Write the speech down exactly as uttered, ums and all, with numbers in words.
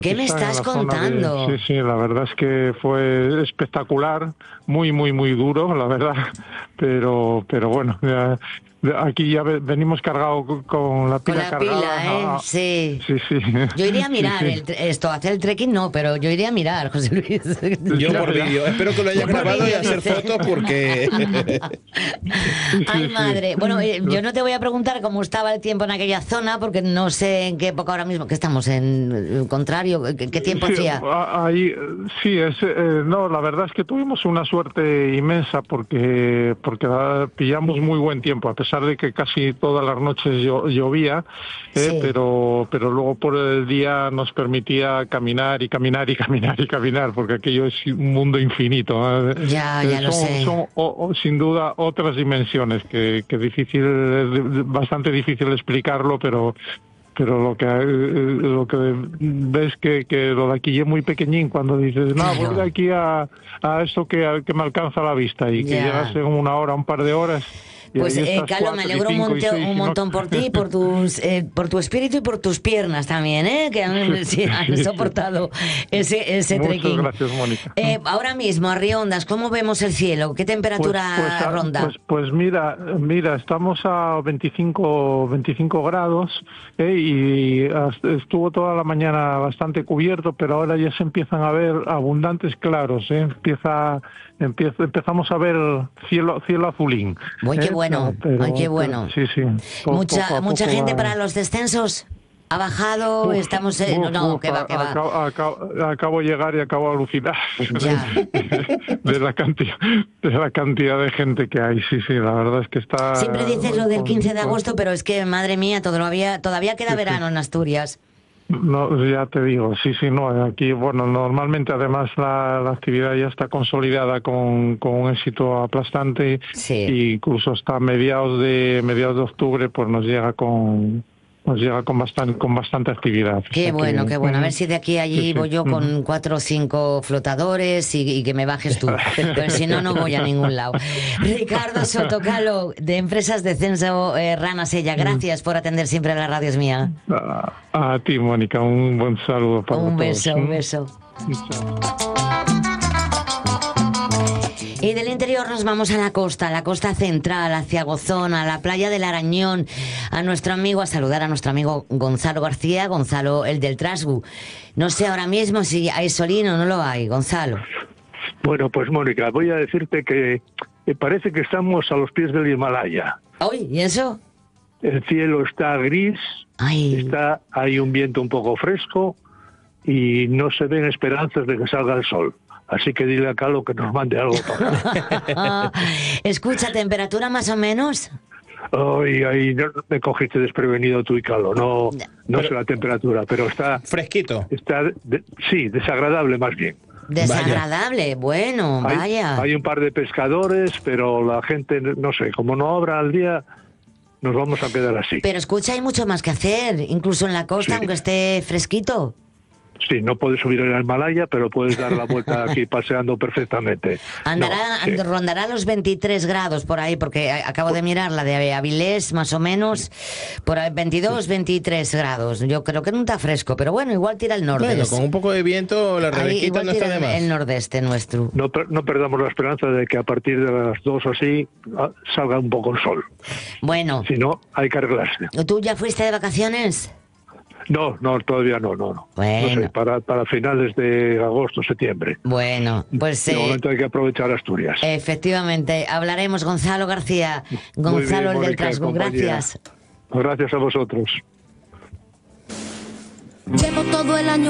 ¿Qué me Está en estás la zona de- contando? sí, sí, la verdad es que fue espectacular, muy, muy, muy duro, la verdad, pero, pero bueno, ya- ya aquí ya ve- venimos cargados con con la Con pila la cargada. pila, ¿eh? Ah, ah, Sí. sí, sí. Yo iría a Sí, mirar sí. el tre- esto, hacer el trekking no, pero yo iría a mirar, José Luis. Yo Ya, por ya. vídeo. Espero que lo hayas Por grabado y vídeo, hacer dice. fotos porque... Sí, Ay, sí, madre. sí. Bueno, eh, yo no te voy a preguntar cómo estaba el tiempo en aquella zona, porque no sé en qué época ahora mismo, que estamos en el contrario, ¿qué, qué tiempo Sí, hacía? a- ahí, eh, sí, es, eh, no, la verdad es que tuvimos una suerte inmensa porque porque ah, pillamos muy buen tiempo, a pesar de que casi todas las noches llo- llovía, eh, Sí. pero pero luego por el día nos permitía caminar y caminar y caminar y caminar, porque aquello es un mundo infinito. ¿eh? Ya, ya Eh, lo son, sé. son o- o, sin duda otras dimensiones que, que difícil, es bastante difícil explicarlo, pero pero lo que eh, lo que ves que, que lo de aquí es muy pequeñín cuando dices, no, Claro. voy de aquí a, a esto que, que me alcanza la vista y que Ya. llegas en una hora, un par de horas y Pues, ahí eh, estás Carlos, me cuatro y alegro un, cinco y monte- seis un y no- montón por ti, por tus, eh, por tu espíritu y por tus piernas también, ¿eh? Que han, sí, han Sí, sí. soportado ese, ese Muchas trekking. gracias, Mónica. Eh, ahora mismo, a Riondas, ¿cómo vemos el cielo? ¿Qué Pues, temperatura pues, ah, ronda? pues, pues mira, mira, estamos a veinticinco, veinticinco grados eh, y hasta- estuvo toda la mañana bastante cubierto, pero ahora ya se empiezan a ver abundantes claros, eh, empieza, empieza, empezamos a ver cielo, cielo azulín. Uy, qué eh, bueno, pero- ay, qué pero- bueno. sí, sí. Po- mucha poco a mucha poco gente va- para los descensos. ¿Ha bajado? Uf, Estamos... eh, no, uf, no, uf, que va, que va. acabo, acabo- acabo de llegar y acabo de alucinar Ya. de la cantidad de la cantidad de gente que hay. Sí, sí, la verdad es que está. Siempre dices lo del con- quince de con- agosto, pero es que, madre mía, todavía, todavía queda Sí, sí. verano en Asturias. No, ya te digo, sí, sí, no, aquí, bueno, normalmente además la, la actividad ya está consolidada con, con un éxito aplastante Sí. y incluso hasta mediados de mediados de octubre pues nos llega con nos llega con bastante con bastante actividad. O Qué sea bueno, que- qué bueno. A ver si de aquí a allí Sí, sí. voy yo con Ujú. cuatro o cinco flotadores y, y que me bajes tú. Pero si no, no voy a ningún lado. Ricardo Sotocalo, de Empresas Descenso eh, Rana Sella, gracias por atender siempre a la radio, es mía. A, a ti, Mónica, un buen saludo para Un todos. beso, un ¿Mm? beso. Chao. Y del interior nos vamos a la costa, a la costa central, hacia Gozón, a la playa del Arañón, a nuestro amigo, a saludar a nuestro amigo Gonzalo García, Gonzalo, el del Trasgu. No sé ahora mismo si hay solín o no lo hay, Gonzalo. Bueno, pues Mónica, voy a decirte que eh, parece que estamos a los pies del Himalaya. Uy, ¿y eso? El cielo está gris, Ay, está hay un viento un poco fresco y no se ven esperanzas de que salga el sol. Así que dile a Calo que nos mande algo para... escucha, temperatura más o menos. Ay, ay, no, me cogiste desprevenido tú y Calo. No, no Pero- sé la temperatura, pero está, Fresquito. está de- sí, desagradable más bien. Desagradable, bueno, Hay, vaya. hay un par de pescadores, pero la gente, no sé, como no abra al día, nos vamos a quedar así. Pero escucha, hay mucho más que hacer, incluso en la costa, Sí. aunque esté fresquito. Sí, no puedes subir al Himalaya, pero puedes dar la vuelta aquí paseando perfectamente. Andará, No, sí. and- rondará los veintitrés grados por ahí, porque a- acabo de mirar la de Avilés, más o menos, por ahí veintidós, veintitrés grados. Yo creo que no está fresco, pero bueno, igual tira el Bueno, nordeste. con un poco de viento, la Ahí rebequita igual no está tira de el, más. el nordeste nuestro. No, per- no perdamos la esperanza de que a partir de las dos o así ah, salga un poco el sol. Bueno, Si no, hay que arreglarse. ¿tú ya fuiste de vacaciones? No, no, todavía no, no, no. Bueno. No sé, para, para finales de agosto, septiembre. Bueno, pues De eh, momento hay que aprovechar Asturias. efectivamente, hablaremos. Gonzalo García, Muy Gonzalo bien, el del Mónica, Trasgo, compañía. gracias. Gracias a vosotros. Llevo todo el año